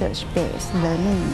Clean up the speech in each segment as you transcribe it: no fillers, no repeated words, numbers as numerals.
research-based learning.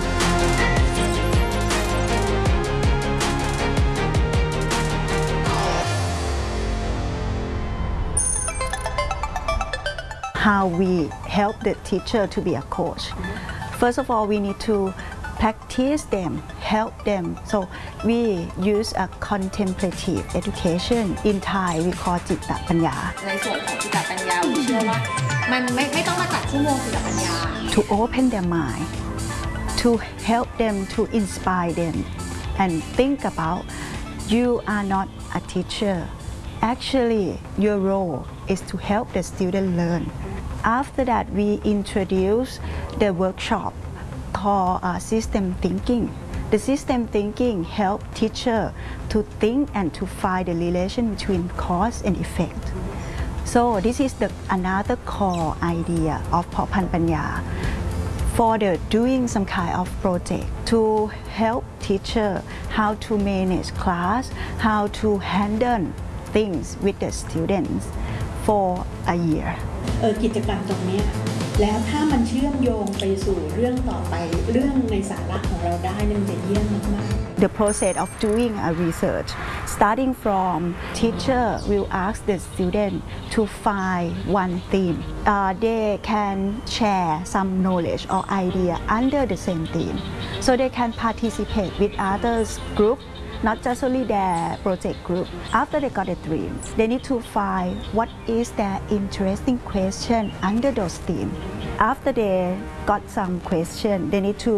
How we help the teacher to be a coach. First of all, we need to practice them, help them. So we use a contemplative education. In Thai, we call จิตปัญญา ในส่วนของจิตปัญญาเชื่อว่ามันไม่ต้องมาจัดชั่วโมงจิตปัญญา To open their mind, to help them, to inspire them, and think about you are not a teacher. Actually, your role is to help the student learn. After that, we introduce the workshop called system thinking. The system thinking help teacher to think and to find the relation between cause and effect. So this is another core idea of เพาะพันธุ์ปัญญา for the doing some kind of project to help teacher how to manage class, how to handle things with the students for a year. กิจกรรมตรงนี้แล้วถ้ามันเชื่อมโยงไปสู่เรื่องต่อไปเรื่องในสาระของเราได้มันจะเยี่ยมมากๆ The process of doing a research, starting from teacher will ask the student to find one theme. They can share some knowledge or idea under the same theme, so they can participate with others group. Not just only their project group. After they got a dream, they need to find what is their interesting question under those themes. After they got some question, they need to,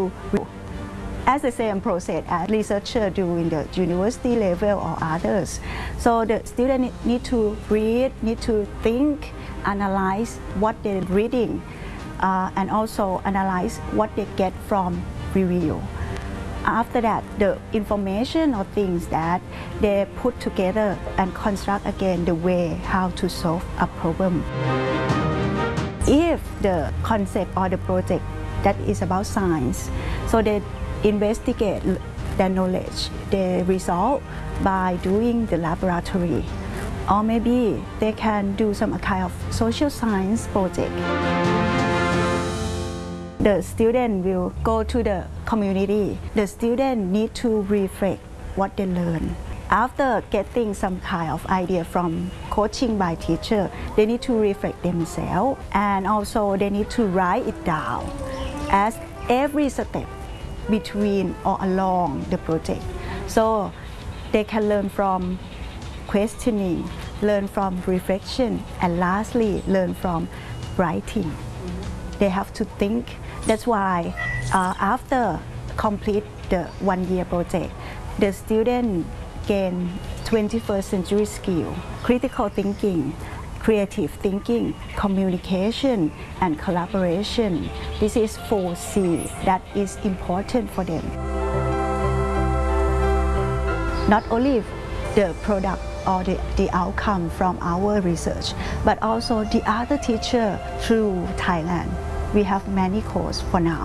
as the same process as researchers do in the university level or others. So the student need to read, need to think, analyze what they're reading, and also analyze what they get from review. After that, the information or things that they put together and construct again the way how to solve a problem. If the concept or the project that is about science, so they investigate their knowledge, they resolve by doing the laboratory, or maybe they can do some kind of social science project. The student will go to the community. The student need to reflect what they learn. After getting some kind of idea from coaching by teacher, they need to reflect themselves, and also they need to write it down as every step between or along the project. So they can learn from questioning, learn from reflection, and lastly learn from writing. They have to think. That's why after complete the one-year project, the student gain 21st century skill, critical thinking, creative thinking, communication, and collaboration. This is 4C that is important for them. Not only the product or the outcome from our research, but also the other teacher through Thailand. We have many courses for now.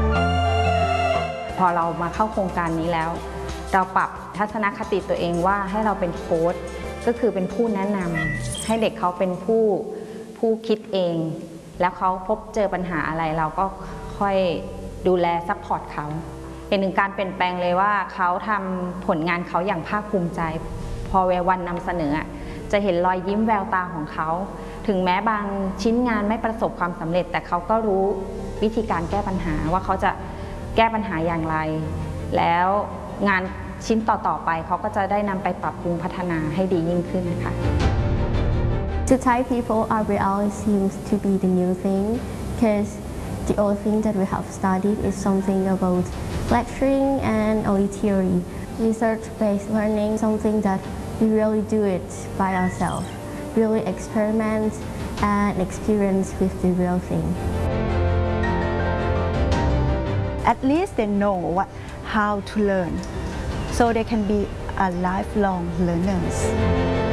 พอเรามาเข้าโครงการนี้แล้วเราปรับทัศนคติตัวเองว่าให้เราเป็นโค้ชก็คือเป็นผู้แนะนำให้เด็กเขาเป็นผู้คิดเองแล้วเขาพบเจอปัญหาอะไรเราก็ค่อยดูแลซัพพอร์ตเขาเห็นถึงการเปลี่ยนแปลงเลยว่าเขาทำผลงานเขาอย่างภาคภูมิใจพอวันนำเสนอจะเห็นรอยยิ้มแววตาของเขาถึงแม้บางชิ้นงานไม่ประสบความสำเร็จแต่เขาก็รู้วิธีการแก้ปัญหาว่าเขาจะแก้ปัญหาอย่างไรแล้วงานชิ้นต่อไปเขาก็จะได้นำไปปรับปรุงพัฒนาให้ดียิ่งขึ้นค่ะ To Thai people, RBL seems to be the new thing because the old thing that we have studied is something about lecturing and only theory. Research-based learning, something that we really do it by ourselves, really experiment and experience with the real thing. At least they know how to learn, so they can be a lifelong learners.